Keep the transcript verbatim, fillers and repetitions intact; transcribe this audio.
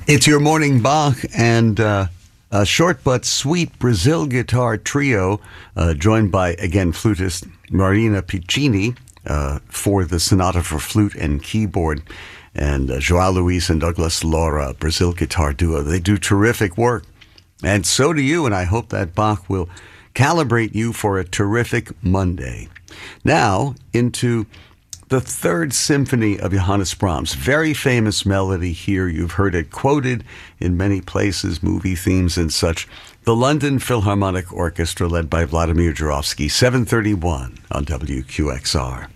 It's your morning Bach and uh, a short but sweet Brazil guitar trio, uh, joined by, again, flutist Marina Piccini uh, for the Sonata for Flute and Keyboard, and uh, João Luis and Douglas Laura, Brazil guitar duo. They do terrific work, and so do you, and I hope that Bach will calibrate you for a terrific Monday. Now, into the Third Symphony of Johannes Brahms. Very famous melody here. You've heard it quoted in many places, movie themes and such. The London Philharmonic Orchestra, led by Vladimir Jurowski, seven thirty-one on W Q X R.